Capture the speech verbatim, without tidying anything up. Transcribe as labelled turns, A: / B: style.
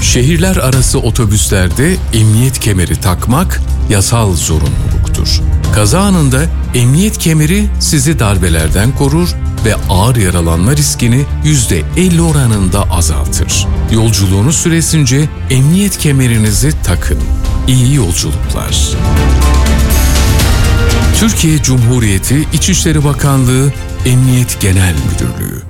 A: Şehirler arası otobüslerde emniyet kemeri takmak yasal zorunluluktur. Kaza anında emniyet kemeri sizi darbelerden korur ve ağır yaralanma riskini yüzde elli oranında azaltır. Yolculuğunuz süresince emniyet kemerinizi takın. İyi yolculuklar. Türkiye Cumhuriyeti İçişleri Bakanlığı Emniyet Genel Müdürlüğü